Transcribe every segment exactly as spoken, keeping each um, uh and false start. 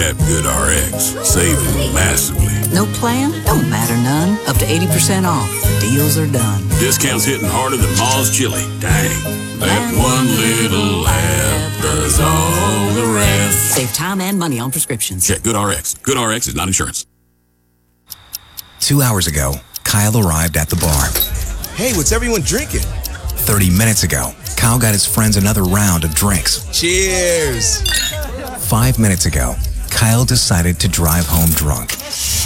Tap GoodRx, saving massively. No plan? Don't matter none. Up to eighty percent off. Deals are done. Discounts hitting harder than Ma's chili. Dang. That one little laugh does all the rest. Save time and money on prescriptions. Check GoodRx. GoodRx is not insurance. Two hours ago, Kyle arrived at the bar. Hey, what's everyone drinking? thirty minutes ago, Kyle got his friends another round of drinks. Cheers! Five minutes ago, Kyle decided to drive home drunk.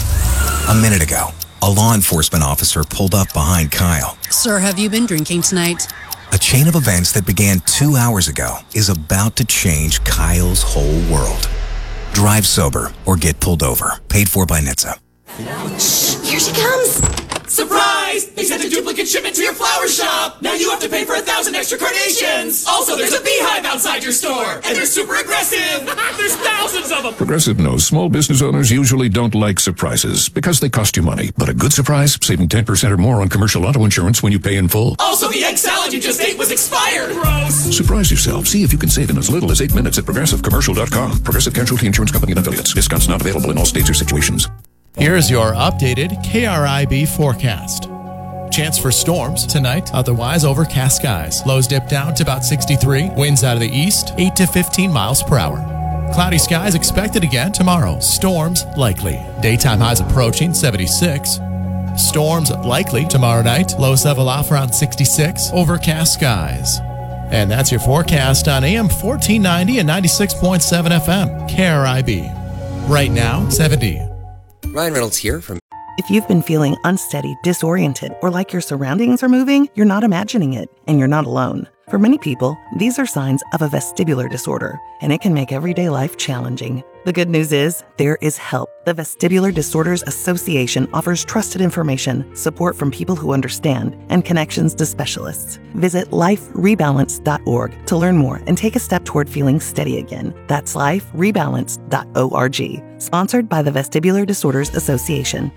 A minute ago, a law enforcement officer pulled up behind Kyle. Sir, have you been drinking tonight? A chain of events that began two hours ago is about to change Kyle's whole world. Drive sober or get pulled over. Paid for by N H T S A. Shh, here she comes. Surprise! They sent a duplicate shipment to your flower shop! Now you have to pay for a thousand extra carnations! Also, there's a beehive outside your store! And they're super aggressive! There's thousands of them! Progressive knows small business owners usually don't like surprises because they cost you money. But a good surprise, saving ten percent or more on commercial auto insurance when you pay in full. Also, the egg salad you just ate was expired! Gross! Surprise yourself. See if you can save in as little as eight minutes at progressive commercial dot com. Progressive Casualty Insurance Company and affiliates. Discounts not available in all states or situations. Here's your updated K R I B forecast. Chance for storms tonight, otherwise overcast skies. Lows dip down to about sixty-three. Winds out of the east, eight to fifteen miles per hour. Cloudy skies expected again tomorrow. Storms likely. Daytime highs approaching seventy-six. Storms likely tomorrow night. Lows level off around sixty-six. Overcast skies. And that's your forecast on A M fourteen ninety and ninety-six point seven F M. K R I B. Right now, seventy. Ryan Reynolds here from... If you've been feeling unsteady, disoriented, or like your surroundings are moving, you're not imagining it, and you're not alone. For many people, these are signs of a vestibular disorder, and it can make everyday life challenging. The good news is, there is help. The Vestibular Disorders Association offers trusted information, support from people who understand, and connections to specialists. Visit life rebalance dot org to learn more and take a step toward feeling steady again. That's life rebalance dot org. Sponsored by the Vestibular Disorders Association.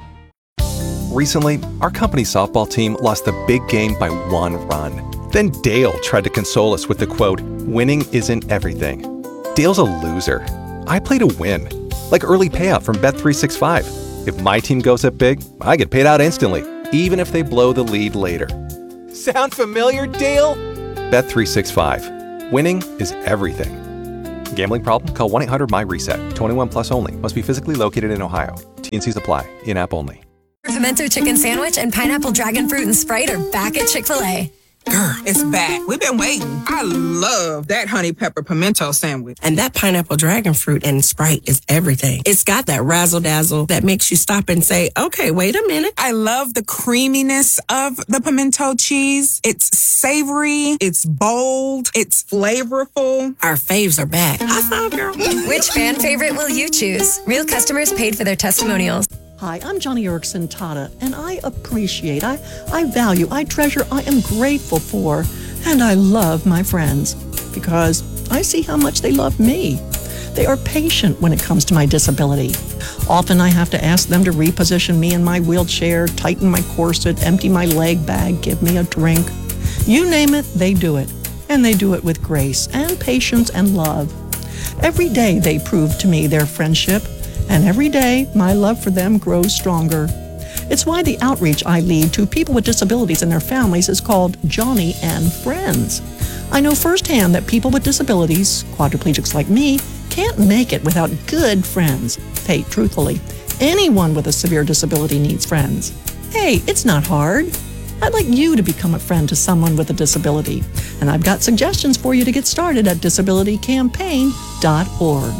Recently, our company softball team lost the big game by one run. Then Dale tried to console us with the quote, "Winning isn't everything." Dale's a loser. I play to win. Like early payout from Bet three sixty-five. If my team goes up big, I get paid out instantly, even if they blow the lead later. Sound familiar, Dale? Bet three sixty-five. Winning is everything. Gambling problem? Call one eight hundred my reset. twenty-one plus only. Must be physically located in Ohio. T and C's apply. In-app only. Pimento chicken sandwich and pineapple dragon fruit and Sprite are back at Chick-fil-A. Girl, it's back. We've been waiting. I love that honey pepper pimento sandwich. And that pineapple dragon fruit and Sprite is everything. It's got that razzle dazzle that makes you stop and say, okay, wait a minute. I love the creaminess of the pimento cheese. It's savory. It's bold. It's flavorful. Our faves are back. High five, girl. Which fan favorite will you choose? Real customers paid for their testimonials. Hi, I'm Johnny Erickson Tata, and I appreciate, I, I value, I treasure, I am grateful for, and I love my friends because I see how much they love me. They are patient when it comes to my disability. Often I have to ask them to reposition me in my wheelchair, tighten my corset, empty my leg bag, give me a drink. You name it, they do it. And they do it with grace and patience and love. Every day they prove to me their friendship, and every day, my love for them grows stronger. It's why the outreach I lead to people with disabilities and their families is called Johnny and Friends. I know firsthand that people with disabilities, quadriplegics like me, can't make it without good friends. Hey, truthfully, anyone with a severe disability needs friends. Hey, it's not hard. I'd like you to become a friend to someone with a disability. And I've got suggestions for you to get started at disability campaign dot org.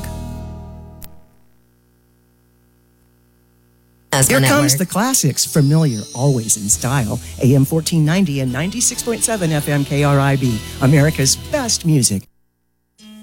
Here comes the classics, familiar, always in style. A M fourteen ninety and ninety-six point seven F M K R I B, America's best music.